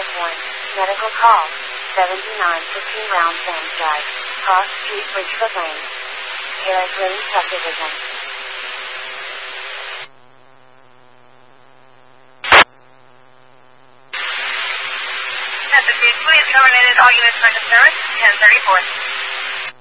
of 1. Medical call. 7915 Round Sands Drive. Cross Street, Bridgefoot Lane. Harris Lane Subdivision. Please terminated all units for service 1034.